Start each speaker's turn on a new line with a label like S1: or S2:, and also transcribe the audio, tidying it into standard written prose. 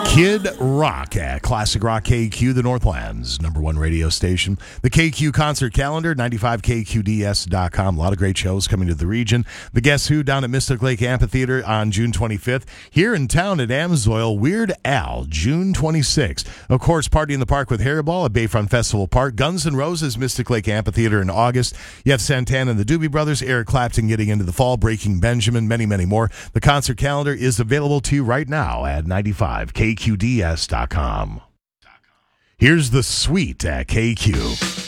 S1: Kid Rock at Classic Rock KQ, the Northland's #1 radio station. The KQ concert calendar, 95KQDS.com. A lot of great shows coming to the region. The Guess Who down at Mystic Lake Amphitheater on June 25th. Here in town at Amsoil, Weird Al, June 26th. Of course, Party in the Park with Hairball at Bayfront Festival Park. Guns N' Roses, Mystic Lake Amphitheater in August. You have Santana and the Doobie Brothers, Eric Clapton getting into the fall, Breaking Benjamin, many, many more. The concert calendar is available to you right now at 95KQDS.com. Here's the Suite at KQ.